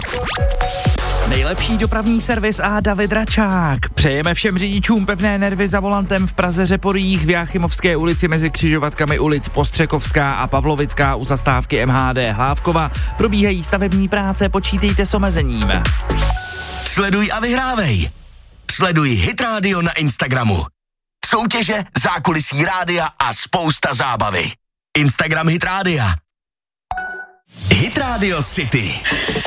Nejlepší dopravní servis a David Račák. Přejeme všem řidičům pevné nervy za volantem v Praze Řeporích, v Jáchymovské ulici mezi křižovatkami ulic Postřekovská a Pavlovická u zastávky MHD Hlávkova. Probíhají stavební práce, počítejte s omezením. Sleduj a vyhrávej. Sleduj Hit Radio na Instagramu. Soutěže, zákulisí rádia a spousta zábavy. Instagram Hit Rádia. Hit Radio City.